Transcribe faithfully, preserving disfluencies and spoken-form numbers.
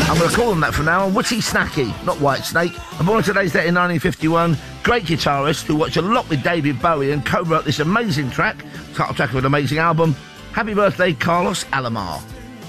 I'm going to call him that from now on. Witty Snacky, not White Snake. And born on today's date in nineteen fifty-one, great guitarist who worked a lot with David Bowie and co-wrote this amazing track, title track of an amazing album. Happy birthday, Carlos Alomar.